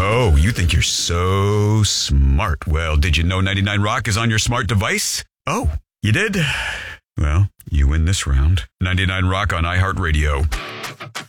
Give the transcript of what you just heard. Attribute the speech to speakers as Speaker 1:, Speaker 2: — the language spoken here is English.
Speaker 1: Oh, you think you're so smart. Well, did you know 99 Rock is on your smart device? Oh, you did? Well, you win this round. 99 Rock on iHeartRadio.